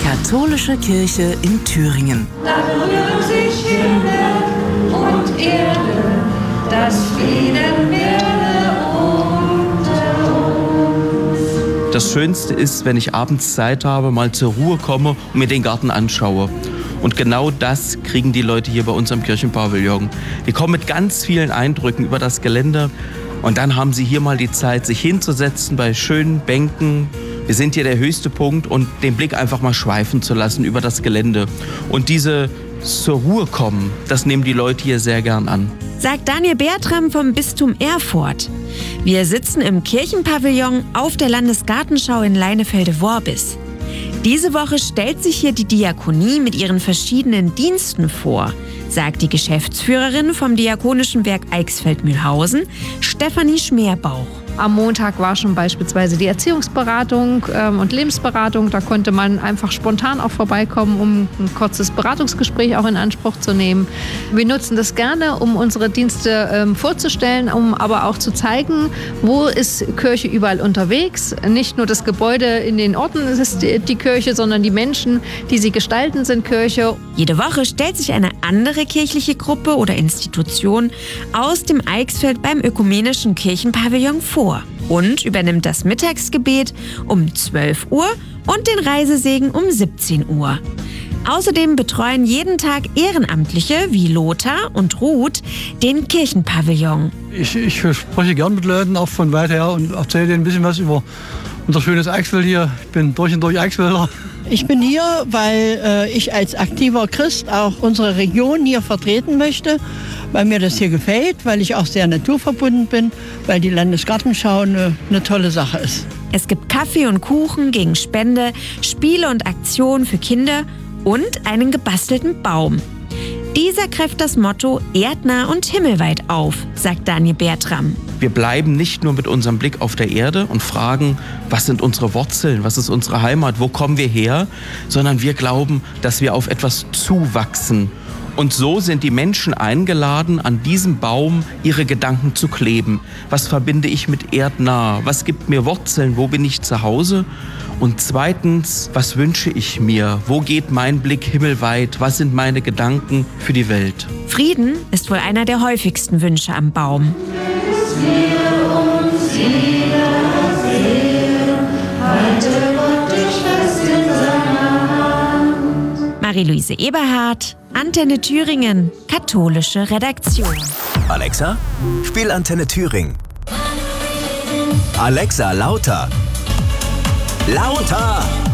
Katholische Kirche in Thüringen. Da berühren sich Himmel und Erde, das Frieden werde unter uns. Das Schönste ist, wenn ich abends Zeit habe, mal zur Ruhe komme und mir den Garten anschaue. Und genau das kriegen die Leute hier bei uns am Kirchenpavillon. Die kommen mit ganz vielen Eindrücken über das Gelände und dann haben sie hier mal die Zeit, sich hinzusetzen bei schönen Bänken. Wir sind hier der höchste Punkt und den Blick einfach mal schweifen zu lassen über das Gelände. Und diese zur Ruhe kommen, das nehmen die Leute hier sehr gern an. Sagt Daniel Bertram vom Bistum Erfurt. Wir sitzen im Kirchenpavillon auf der Landesgartenschau in Leinefelde-Worbis. Diese Woche stellt sich hier die Diakonie mit ihren verschiedenen Diensten vor, sagt die Geschäftsführerin vom Diakonischen Werk Eichsfeld-Mühlhausen, Stefanie Schmerbauch. Am Montag war schon beispielsweise die Erziehungsberatung und Lebensberatung. Da konnte man einfach spontan auch vorbeikommen, um ein kurzes Beratungsgespräch auch in Anspruch zu nehmen. Wir nutzen das gerne, um unsere Dienste vorzustellen, um aber auch zu zeigen, wo ist Kirche überall unterwegs. Nicht nur das Gebäude in den Orten ist die Kirche, sondern die Menschen, die sie gestalten, sind Kirche. Jede Woche stellt sich eine andere kirchliche Gruppe oder Institution aus dem Eichsfeld beim Ökumenischen Kirchenpavillon vor und übernimmt das Mittagsgebet um 12 Uhr und den Reisesegen um 17 Uhr. Außerdem betreuen jeden Tag Ehrenamtliche wie Lothar und Ruth den Kirchenpavillon. Ich spreche gern mit Leuten, auch von weit her, und erzähle denen ein bisschen was über unser schönes Eichsfeld hier. Ich bin durch und durch Eichsfelder. Ich bin hier, weil ich als aktiver Christ auch unsere Region hier vertreten möchte, weil mir das hier gefällt, weil ich auch sehr naturverbunden bin, weil die Landesgartenschau eine tolle Sache ist. Es gibt Kaffee und Kuchen gegen Spende, Spiele und Aktionen für Kinder und einen gebastelten Baum. Dieser greift das Motto erdnah und himmelweit auf, sagt Daniel Bertram. Wir bleiben nicht nur mit unserem Blick auf der Erde und fragen, was sind unsere Wurzeln, was ist unsere Heimat, wo kommen wir her, sondern wir glauben, dass wir auf etwas zuwachsen. Und so sind die Menschen eingeladen, an diesem Baum ihre Gedanken zu kleben. Was verbinde ich mit erdnah? Was gibt mir Wurzeln? Wo bin ich zu Hause? Und zweitens, was wünsche ich mir? Wo geht mein Blick himmelweit? Was sind meine Gedanken für die Welt? Frieden ist wohl einer der häufigsten Wünsche am Baum. Marie-Louise Eberhardt, Antenne Thüringen, katholische Redaktion. Alexa, spiel Antenne Thüringen. Alexa, lauter. Lauter!